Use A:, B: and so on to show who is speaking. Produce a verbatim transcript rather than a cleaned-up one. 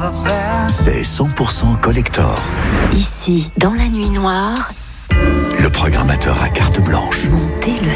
A: C'est cent pour cent collector.
B: Ici, dans la nuit noire,
A: le programmateur à carte blanche.
B: montez le